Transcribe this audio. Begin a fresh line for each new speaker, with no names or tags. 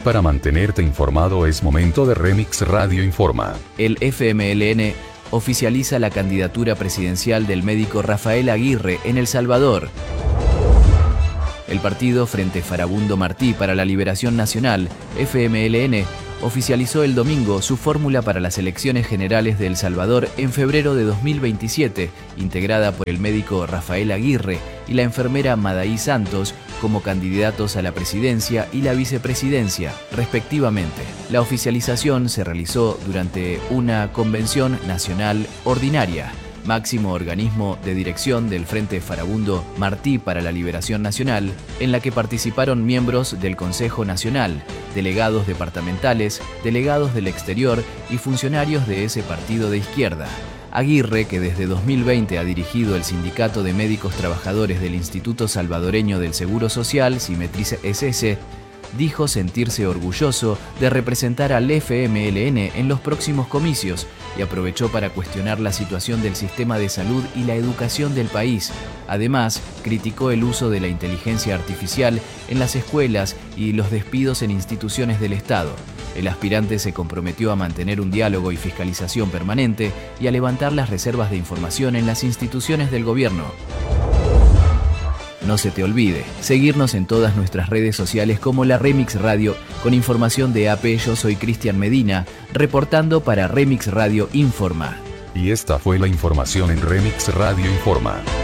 Para mantenerte informado es momento de Remix Radio Informa.
El FMLN oficializa la candidatura presidencial del médico Rafael Aguirre en El Salvador. El partido Frente Farabundo Martí para la Liberación Nacional, FMLN, oficializó el domingo su fórmula para las elecciones generales de El Salvador en febrero de 2027, integrada por el médico Rafael Aguirre y la enfermera Madaí Santos como candidatos a la presidencia y la vicepresidencia, respectivamente. La oficialización se realizó durante una convención nacional ordinaria, máximo organismo de dirección del Frente Farabundo Martí para la Liberación Nacional, en la que participaron miembros del Consejo Nacional, delegados departamentales, delegados del exterior y funcionarios de ese partido de izquierda. Aguirre, que desde 2020 ha dirigido el Sindicato de Médicos Trabajadores del Instituto Salvadoreño del Seguro Social, Simetrice SS, dijo sentirse orgulloso de representar al FMLN en los próximos comicios y aprovechó para cuestionar la situación del sistema de salud y la educación del país. Además, criticó el uso de la inteligencia artificial en las escuelas y los despidos en instituciones del Estado. El aspirante se comprometió a mantener un diálogo y fiscalización permanente y a levantar las reservas de información en las instituciones del gobierno. No se te olvide seguirnos en todas nuestras redes sociales como la Remix Radio, con información de AP. Yo soy Cristian Medina, reportando para Remix Radio Informa.
Y esta fue la información en Remix Radio Informa.